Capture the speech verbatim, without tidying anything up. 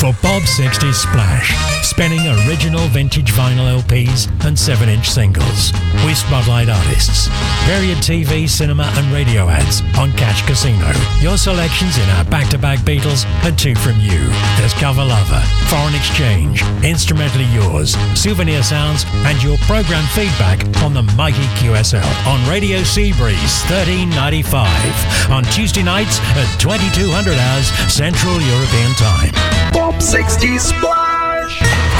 for Bob sixty's Splash, spinning original vintage vinyl L Ps and seven inch singles. We spotlight artists, period T V, cinema and radio ads on Cash Casino. Your selections in our back-to-back Beatles and two from you. There's Cover Lover, Foreign Exchange, Instrumentally Yours, Souvenir Sounds and your program feedback on the mighty Q S L on Radio Seabreeze thirteen ninety-five on Tuesday nights at twenty-two hundred hours Central European Time. Bob sixty Splash!